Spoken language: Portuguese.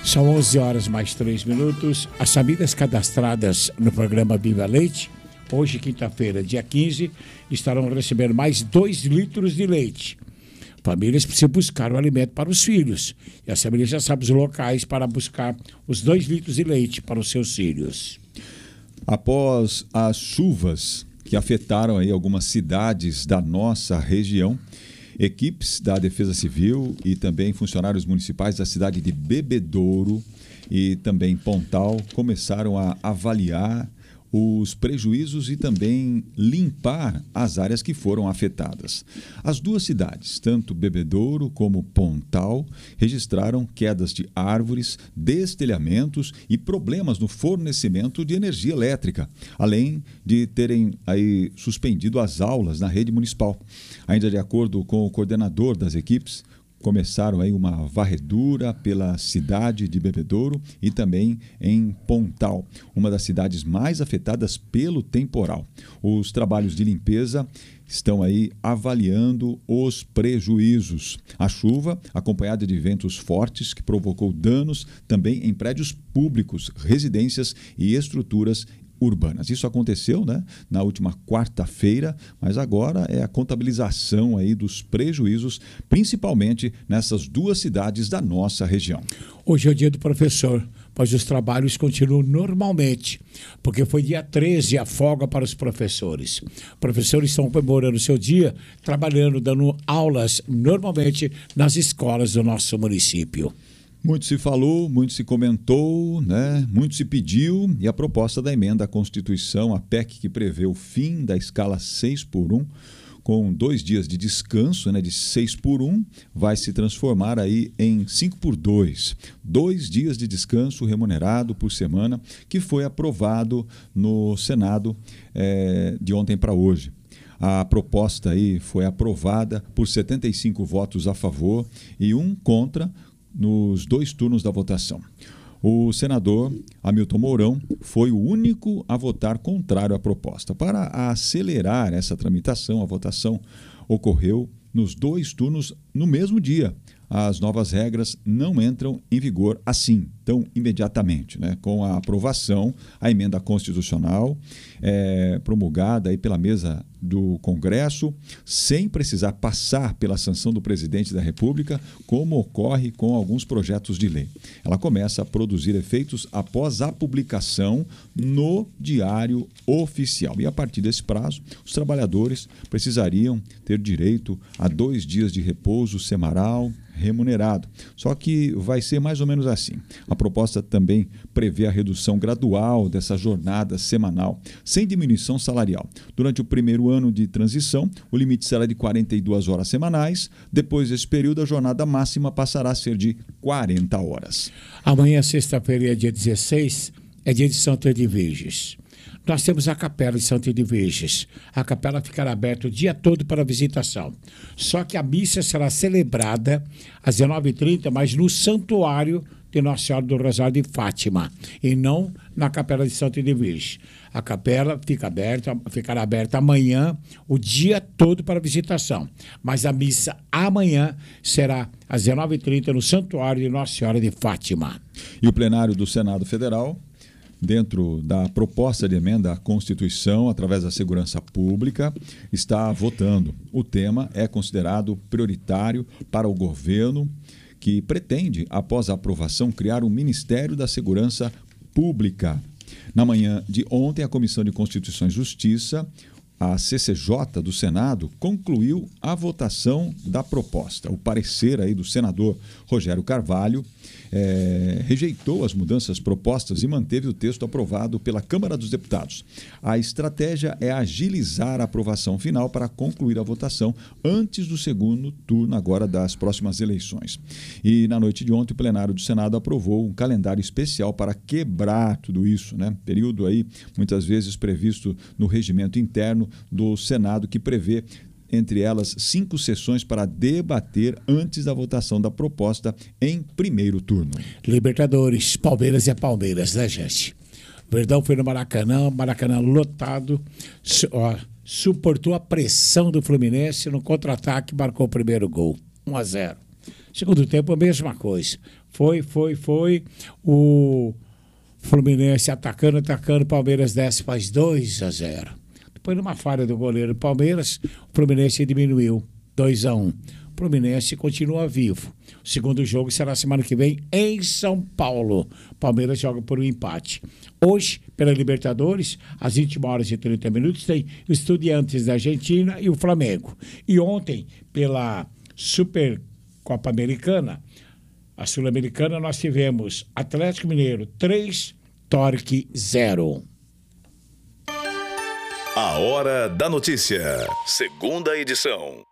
São 11 horas mais 3 minutos. As famílias cadastradas no programa Viva Leite, hoje, quinta-feira, dia 15, estarão recebendo mais 2 litros de leite. Famílias precisam buscar o alimento para os filhos. E a família já sabe os locais para buscar os 2 litros de leite para os seus filhos. Após as chuvas que afetaram aí algumas cidades da nossa região, equipes da Defesa Civil e também funcionários municipais da cidade de Bebedouro e também Pontal começaram a avaliar os prejuízos e também limpar as áreas que foram afetadas. As duas cidades, tanto Bebedouro como Pontal, registraram quedas de árvores, destelhamentos e problemas no fornecimento de energia elétrica, além de terem aí suspendido as aulas na rede municipal. Ainda de acordo com o coordenador das equipes, começaram aí uma varredura pela cidade de Bebedouro e também em Pontal, uma das cidades mais afetadas pelo temporal. Os trabalhos de limpeza estão aí avaliando os prejuízos. A chuva, acompanhada de ventos fortes, que provocou danos também em prédios públicos, residências e estruturas urbanas. Isso aconteceu, na última quarta-feira, mas agora é a contabilização aí dos prejuízos, principalmente nessas duas cidades da nossa região. Hoje é o dia do professor, pois os trabalhos continuam normalmente, porque foi dia 13 a folga para os professores. Professores estão comemorando o seu dia, trabalhando, dando aulas normalmente nas escolas do nosso município. Muito se falou, muito se comentou, muito se pediu, e a proposta da emenda à Constituição, a PEC, que prevê o fim da escala 6x1, com 2 dias de descanso, de 6x1, vai se transformar aí em 5x2. 2 dias de descanso remunerado por semana, que foi aprovado no Senado de ontem para hoje. A proposta aí foi aprovada por 75 votos a favor e 1 contra, nos 2 turnos da votação. O senador Hamilton Mourão foi o único a votar contrário à proposta. Para acelerar essa tramitação, a votação ocorreu nos 2 turnos no mesmo dia. As novas regras não entram em vigor assim, tão imediatamente. Com a aprovação, a emenda constitucional promulgada aí pela mesa do Congresso, sem precisar passar pela sanção do presidente da República, como ocorre com alguns projetos de lei. Ela começa a produzir efeitos após a publicação no Diário Oficial. E a partir desse prazo, os trabalhadores precisariam ter direito a 2 dias de repouso semanal remunerado. Só que vai ser mais ou menos assim. A proposta também prevê a redução gradual dessa jornada semanal, sem diminuição salarial. Durante o primeiro ano de transição, o limite será de 42 horas semanais. Depois desse período, a jornada máxima passará a ser de 40 horas. Amanhã, sexta-feira, dia 16, é dia de Santo Edviges. Nós temos a capela de Santo Edviges. A capela ficará aberta o dia todo para visitação. Só que a missa será celebrada às 19h30, mas no santuário de Nossa Senhora do Rosário de Fátima, e não na capela de Santo Edviges. A capela ficará aberta amanhã, o dia todo para visitação. Mas a missa amanhã será às 19h30 no santuário de Nossa Senhora de Fátima. E o plenário do Senado Federal, dentro da proposta de emenda à Constituição, através da segurança pública, está votando. O tema é considerado prioritário para o governo, que pretende, após a aprovação, criar um Ministério da Segurança Pública. Na manhã de ontem, a Comissão de Constituição e Justiça, a CCJ do Senado, concluiu a votação da proposta. O parecer aí do senador Rogério Carvalho rejeitou as mudanças propostas e manteve o texto aprovado pela Câmara dos Deputados. A estratégia é agilizar a aprovação final para concluir a votação antes do segundo turno agora das próximas eleições. E na noite de ontem, o plenário do Senado aprovou um calendário especial para quebrar tudo isso, Período aí muitas vezes previsto no regimento interno do Senado, que prevê, entre elas, 5 sessões para debater antes da votação da proposta em primeiro turno. Libertadores, Palmeiras é Palmeiras, gente? Verdão foi no Maracanã lotado, suportou a pressão do Fluminense no contra-ataque, marcou o primeiro gol, 1-0. Segundo tempo, a mesma coisa. Foi. O Fluminense atacando, o Palmeiras desce, faz 2-0. Depois, numa falha do goleiro do Palmeiras, o Fluminense diminuiu 2-1. O Fluminense continua vivo. O segundo jogo será semana que vem em São Paulo. O Palmeiras joga por um empate. Hoje, pela Libertadores, às 21h30, tem o Estudiantes da Argentina e o Flamengo. E ontem, pela Supercopa Americana, a Sul-Americana, nós tivemos Atlético Mineiro 3, Torque 0. A Hora da Notícia, segunda edição.